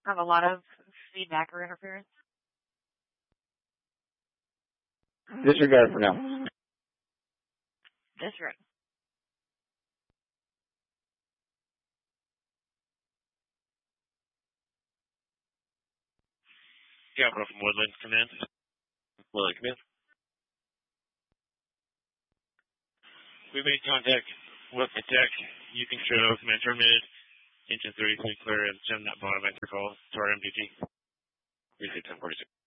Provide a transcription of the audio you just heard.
Have a lot of feedback or interference. Disregard for now. Disregard. Capital from Woodland Command. Woodland Command. We made contact with the deck. You can show command terminated. Engine 30 clear and send that bottom answer call to our MDT. We say 1046.